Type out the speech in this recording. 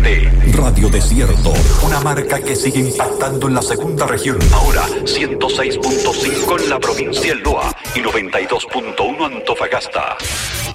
RD, Radio Desierto, una marca que sigue impactando en la segunda región. Ahora 106.5 en la provincia del Loa y 92.1 Antofagasta.